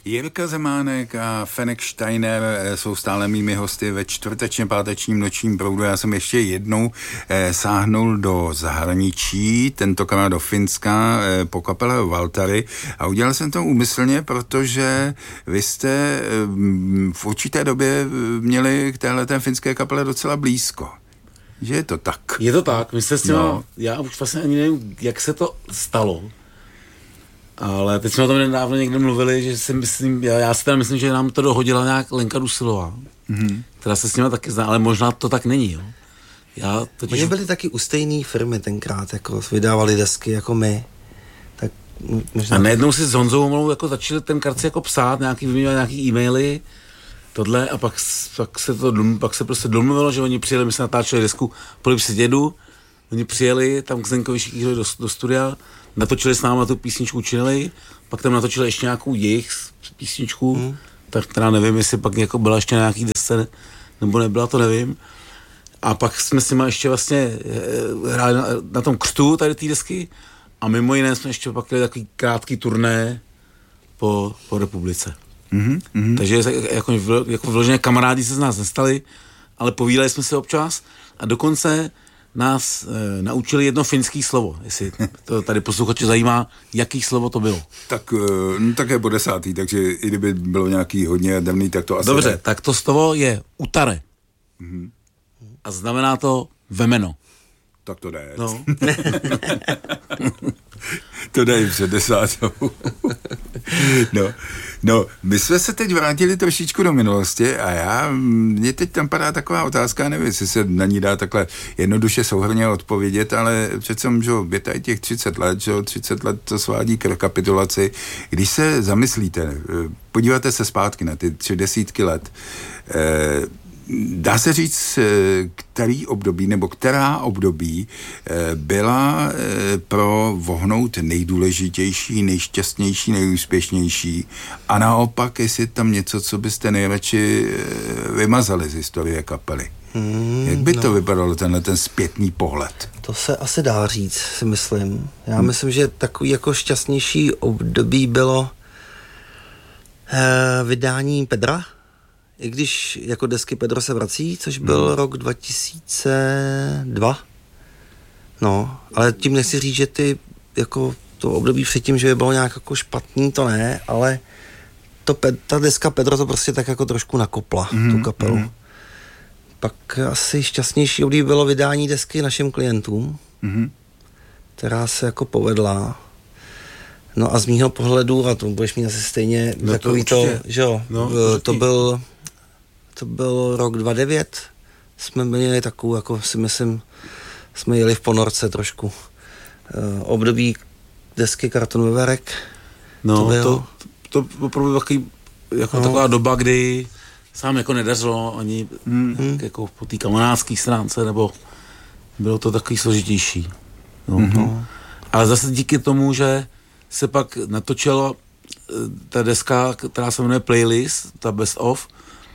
Jirka Zemánek a Fenek Steiner jsou stále mými hosty ve čtvrtečně pátečním nočním proudu. Já jsem ještě jednou sáhnul do zahraničí, tentokrát do Finska, po kapele Valtari a udělal jsem to úmyslně, protože vy jste v určité době měli k téhleté finské kapele docela blízko. Že je to tak? Je to tak, my se s tím, já už vlastně ani nevím, jak se to stalo. Ale teď jsme o tom nedávno někde mluvili, že si myslím, já si teda myslím, že nám to dohodila nějak Lenka Dusilová, která se s nimi taky zná, ale možná to tak není, jo. Oni byli taky u stejné firmy tenkrát, jako vydávali desky jako my. Tak možná... A najednou si s Honzou Homolou jako začali ten karci jako psát, vyměňovat nějaký e-maily, tohle a pak se prostě domluvilo, že oni přijeli, my jsme natáčeli desku Polib si dědu, oni přijeli tam k Zdenkovi Šikýřovi do studia, natočili s náma tu písničku Činili, pak tam natočili ještě nějakou jejich písničku, tak která nevím, jestli pak jako byla ještě na nějaký desce, nebo nebyla, to nevím. A pak jsme s nimi ještě vlastně hráli na tom křtu tady té desky a mimo jiné jsme ještě pak měli takový krátký turné po republice. Takže jako vložené kamarádi se z nás nestali, ale povídali jsme se občas a dokonce nás naučili jedno finský slovo, jestli to tady posluchače zajímá, jaký slovo to bylo. Tak také po 10. takže i kdyby bylo nějaký hodně dávný, tak to asi... Dobře, tak to slovo je utare. A znamená to vemeno. Tak to jde. No. To jde i před 10. No, my jsme se teď vrátili trošičku do minulosti a mně teď tam padá taková otázka, nevím, jestli se na ní dá takhle jednoduše souhrnně odpovědět, ale přece že je tady těch 30 let, že 30 let to svádí k rekapitulaci. Když se zamyslíte, podíváte se zpátky na ty 30 let, dá se říct, který období nebo která období byla pro Vohnout nejdůležitější, nejšťastnější, nejúspěšnější a naopak, jestli tam něco, co byste nejradši vymazali z historie kapely. Jak by to vypadalo, ten zpětný pohled? To se asi dá říct, si myslím. Já myslím, že takový jako šťastnější období bylo vydání Pedra, i když jako desky Pedro se vrací, což byl rok 2002. No, ale tím nechci říct, že jako to období předtím, že by bylo nějak jako špatný, to ne, ale ta deska Pedro to prostě tak jako trošku nakopla, tu kapelu. Pak asi šťastnější období bylo vydání desky Našim klientům, která se jako povedla. No a z mýho pohledu, a to budeš mít asi stejně takový to, že jo, to byl rok 2009, jsme měli takovou, jako si myslím, jsme jeli v ponorce trošku. Období desky Karton Veverek. No, to opravdu taková doba, kdy sám jako nedařilo ani jako po té kamarádské stránce, nebo bylo to takový složitější. No. Ale zase díky tomu, že se pak natočila ta deska, která se jmenuje Playlist, ta Best of,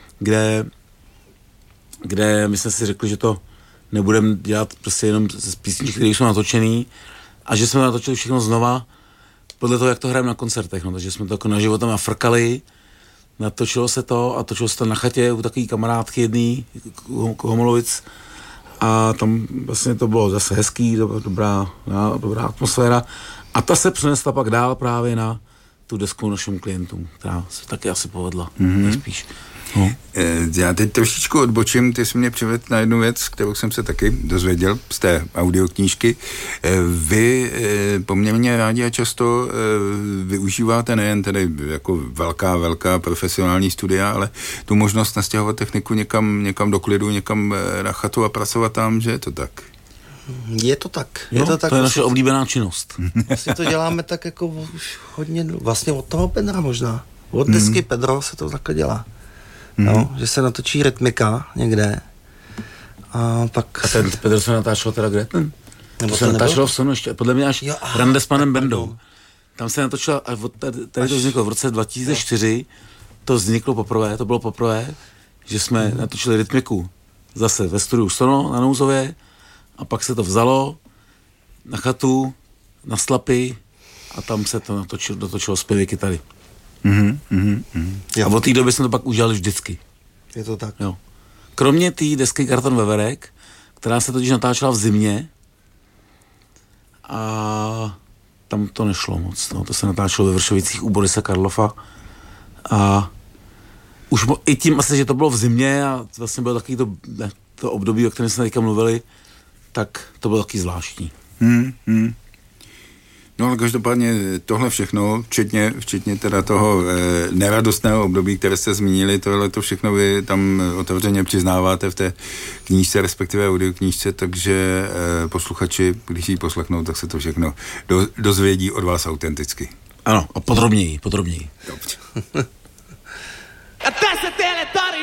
kde my jsme si řekli, že to nebudeme dělat prostě jenom z písniček, které jsou natočený a že jsme natočili všechno znova podle toho, jak to hrajeme na koncertech, no, takže jsme to jako naživo tam frkali, natočilo se to a točilo se to na chatě u takový kamarádky jedný, Homolovic a tam vlastně to bylo zase hezký, dobrá atmosféra a ta se přenesla pak dál právě na tu desku Našim klientům, která se taky asi povedla, nejspíš. Já teď trošičku odbočím, ty jsi mě přivedl na jednu věc, kterou jsem se taky dozvěděl z té audioknížky. Vy poměrně rádi a často využíváte nejen tedy jako velká profesionální studia, ale tu možnost nastěhovat techniku někam do klidu, někam na chatu a pracovat tam, že je to tak? Je to tak. To je naše oblíbená činnost. Vlastně to děláme tak jako už hodně, vlastně od toho Pedra možná. Od desky Pedro se to takhle dělá. No, že se natočí rytmika někde a pak... A ten Pedro se natáčel teda kde? Nebo se natáčelo v Sonu ještě, podle mě až Rande s panem Bendou. Tam se natočilo, a tady to vzniklo v roce 2004, to vzniklo poprvé, to bylo poprvé, že jsme natočili rytmiku zase ve studiu Sono na Nouzově a pak se to vzalo na chatu, na Slapy a tam se to dotočilo zpěvy kytary. A od té doby jsme to pak udělali vždycky. Je to tak. Jo. Kromě té desky Karton Veverek, která se totiž natáčela v zimě a tam to nešlo moc. No. To se natáčelo ve Vršovicích u Borise Karlofa a už i tím asi, že to bylo v zimě a vlastně bylo takový to období, o kterém jsme teďka mluvili, tak to bylo taky zvláštní. No ale každopádně tohle všechno, včetně teda toho neradostného období, které jste zmínili, tohle to všechno vy tam otevřeně přiznáváte v té knížce, respektive audioknížce, takže posluchači, když ji poslechnou, tak se to všechno dozvědí od vás autenticky. Ano, a podrobněji. Dobře.